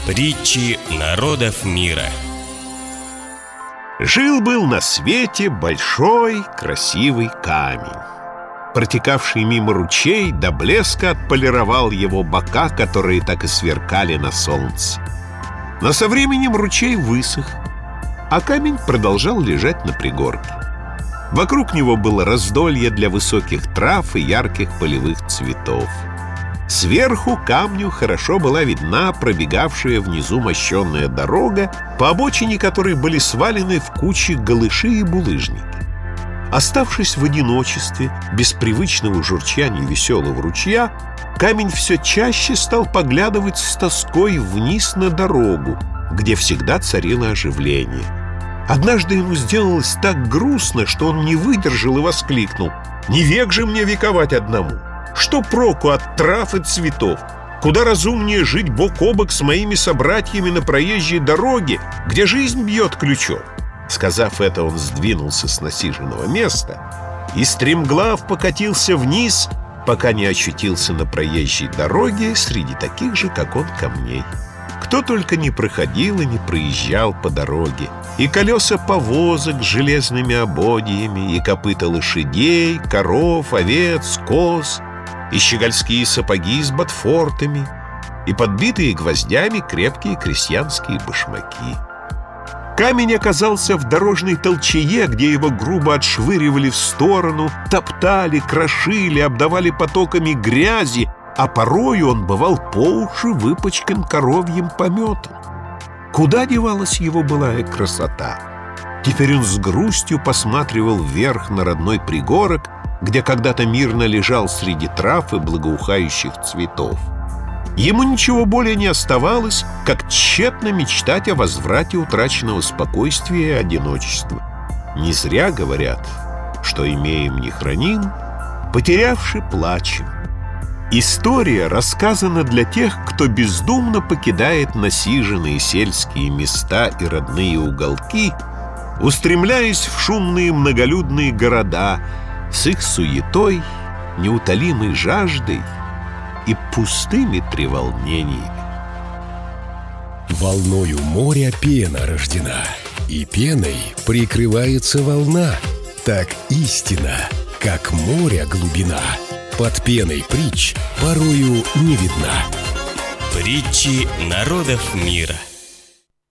Притчи народов мира. Жил-был на свете большой красивый камень. Протекавший мимо ручей до блеска отполировал его бока, которые так и сверкали на солнце. Но со временем ручей высох, а камень продолжал лежать на пригорке. Вокруг него было раздолье для высоких трав и ярких полевых цветов. Сверху камню хорошо была видна пробегавшая внизу мощенная дорога, по обочине которой были свалены в кучи галыши и булыжники. Оставшись в одиночестве, без привычного журчания веселого ручья, камень все чаще стал поглядывать с тоской вниз на дорогу, где всегда царило оживление. Однажды ему сделалось так грустно, что он не выдержал и воскликнул: «Не век же мне вековать одному! Что проку от трав и цветов? Куда разумнее жить бок о бок с моими собратьями на проезжей дороге, где жизнь бьет ключом!» Сказав это, он сдвинулся с насиженного места и стремглав покатился вниз, пока не очутился на проезжей дороге среди таких же, как он, камней. Кто только не проходил и не проезжал по дороге. И колеса повозок с железными ободьями, и копыта лошадей, коров, овец, коз, и щегольские сапоги с ботфортами, и подбитые гвоздями крепкие крестьянские башмаки. Камень оказался в дорожной толчее, где его грубо отшвыривали в сторону, топтали, крошили, обдавали потоками грязи, а порою он бывал по уши выпачкан коровьим пометом. Куда девалась его былая красота? Теперь он с грустью посматривал вверх на родной пригорок, где когда-то мирно лежал среди трав и благоухающих цветов. Ему ничего более не оставалось, как тщетно мечтать о возврате утраченного спокойствия и одиночества. Не зря говорят, что имеем не храним, потерявши плачем. История рассказана для тех, кто бездумно покидает насиженные сельские места и родные уголки, устремляясь в шумные многолюдные города с их суетой, неутолимой жаждой и пустыми треволнениями. Волною моря пена рождена, и пеной прикрывается волна. Так истина, как море глубина, под пеной притч порою не видна. Притчи народов мира.